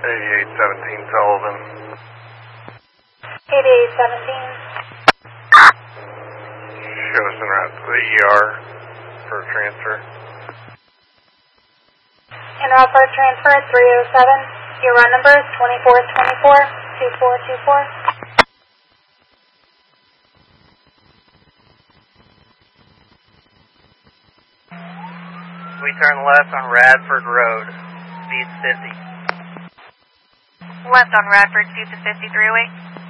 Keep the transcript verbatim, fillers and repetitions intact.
eighty-eight seventeen Sullivan. eighty-eight seventeen. Show us en route to the E R for transfer. En route for transfer three oh seven. Your run number is twenty-four twenty-four, two four two four. We turn left on Radford Road, speed fifty. Left on Radford, speed to fifty-three oh eight.